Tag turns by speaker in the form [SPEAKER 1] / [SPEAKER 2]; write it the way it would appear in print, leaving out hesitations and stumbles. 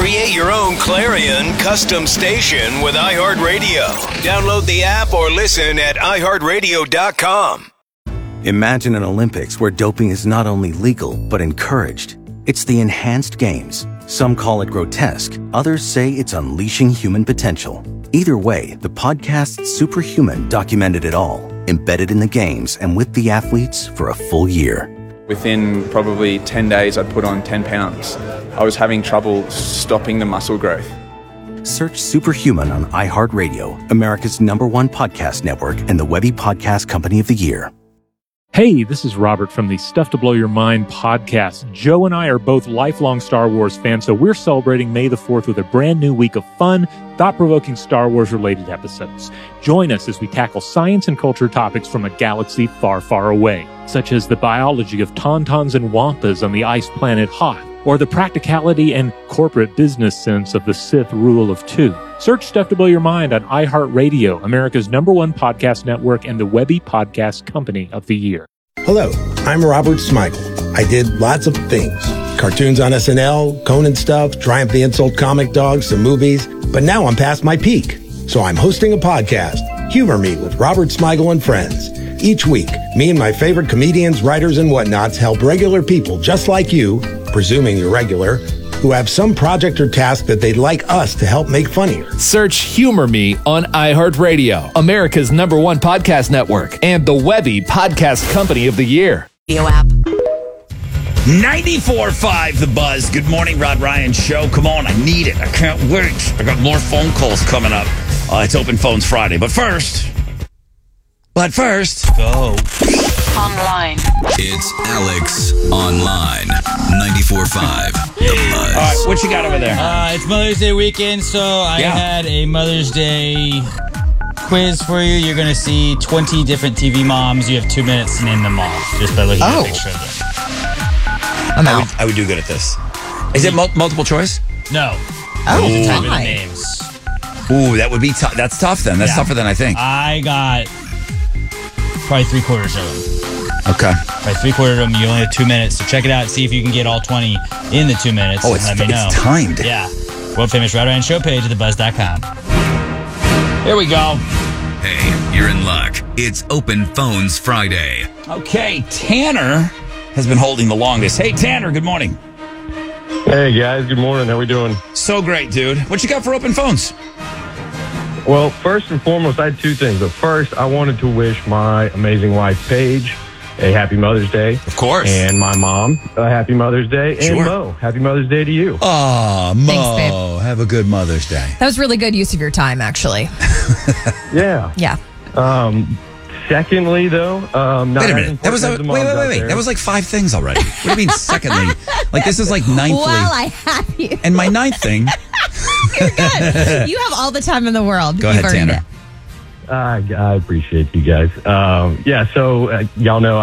[SPEAKER 1] Create your own Clarion custom station with iHeartRadio. Download the app or listen at iHeartRadio.com.
[SPEAKER 2] Imagine an Olympics where doping is not only legal, but encouraged. It's the Enhanced Games. Some call it grotesque. Others say it's unleashing human potential. Either way, the podcast Superhuman documented it all, embedded in the games and with the athletes for a full year.
[SPEAKER 3] Within probably 10 days, I'd put on 10 pounds. I was having trouble stopping the muscle growth.
[SPEAKER 2] Search Superhuman on iHeartRadio, America's #1 podcast network and the Webby Podcast Company of the Year.
[SPEAKER 4] Hey, this is Robert from the Stuff to Blow Your Mind podcast. Joe and I are both lifelong Star Wars fans, so we're celebrating May the 4th with a brand new week of fun, thought-provoking Star Wars-related episodes. Join us as we tackle science and culture topics from a galaxy far, far away, such as the biology of tauntauns and wampas on the ice planet Hoth, or the practicality and corporate business sense of the Sith Rule of Two. Search Stuff to Blow Your Mind on iHeartRadio, America's #1 podcast network and the Webby Podcast Company of the Year.
[SPEAKER 5] Hello, I'm Robert Smigel. I did lots of things. Cartoons on SNL, Conan stuff, Triumph the Insult Comic Dog, some movies. But now I'm past my peak. So I'm hosting a podcast, Humor Me with Robert Smigel and Friends. Each week, me and my favorite comedians, writers, and whatnots help regular people just like you, presuming you're regular, who have some project or task that they'd like us to help make funnier.
[SPEAKER 6] Search Humor Me on iHeartRadio, America's #1 podcast network, and the Webby Podcast Company of the Year.
[SPEAKER 7] Video app.
[SPEAKER 8] 94.5 The Buzz. Good morning, Rod Ryan Show. Come on, I need it. I can't wait. I got more phone calls coming up. It's Open Phones Friday. But first, go.
[SPEAKER 7] Online.
[SPEAKER 9] It's Alex Online. 94.5 The Buzz.
[SPEAKER 8] All right, what you got over there?
[SPEAKER 10] It's Mother's Day weekend, so I had a Mother's Day quiz for you. You're going to see 20 different TV moms. You have 2 minutes to name them all, just by looking at a picture of them.
[SPEAKER 8] I would do good at this. Is it multiple choice?
[SPEAKER 10] No.
[SPEAKER 7] Oh,
[SPEAKER 10] Type in the names.
[SPEAKER 8] Ooh, that would be tough. That's tough then. That's tougher than I think.
[SPEAKER 10] I got probably 3/4 of them.
[SPEAKER 8] Okay.
[SPEAKER 10] Probably 3/4 of them. You only have 2 minutes, so check it out. See if you can get all 20 in the 2 minutes.
[SPEAKER 8] Oh, it's timed.
[SPEAKER 10] Yeah. World famous Rod Ryan Show page at thebuzz.com. Here we go.
[SPEAKER 9] Hey, you're in luck. It's Open Phones Friday.
[SPEAKER 8] Okay, Tanner has been holding the longest. Hey, Tanner, good morning.
[SPEAKER 11] Hey, guys. Good morning. How we doing?
[SPEAKER 8] So great, dude. What you got for Open Phones?
[SPEAKER 11] Well, first and foremost, I had two things. But first, I wanted to wish my amazing wife, Paige, a happy Mother's Day.
[SPEAKER 8] Of course.
[SPEAKER 11] And my mom, a happy Mother's Day.
[SPEAKER 8] Sure.
[SPEAKER 11] And Mo, happy Mother's Day to you.
[SPEAKER 8] Oh, Mo.
[SPEAKER 7] Thanks, babe.
[SPEAKER 8] Have a good Mother's Day.
[SPEAKER 7] That was really good use of your time, actually.
[SPEAKER 11] Yeah.
[SPEAKER 7] Yeah.
[SPEAKER 11] Secondly, though,
[SPEAKER 8] wait a minute. That was wait. That was like 5 things already. What do you mean, secondly? Like, this is like ninthly.
[SPEAKER 7] Well, I have you.
[SPEAKER 8] And my ninth thing.
[SPEAKER 7] You're good. You have all the time in the world.
[SPEAKER 8] Go ahead, Tanner.
[SPEAKER 11] I appreciate you guys. So y'all know